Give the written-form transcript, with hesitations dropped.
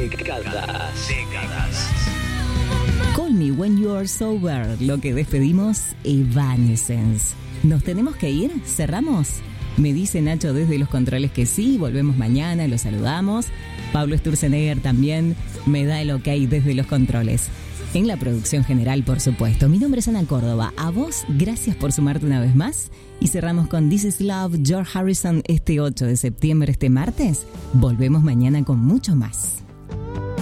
Décadas. Call Me When You Are Sober, lo que despedimos, Evanescence. ¿Nos tenemos que ir? ¿Cerramos? Me dice Nacho desde los controles que sí, volvemos mañana, lo saludamos. Pablo Sturzenegger también me da el ok desde los controles. En la producción general, por supuesto. Mi nombre es Ana Córdoba. A vos, gracias por sumarte una vez más. Y cerramos con This Is Love, George Harrison, este 8 de septiembre, este martes. Volvemos mañana con mucho más.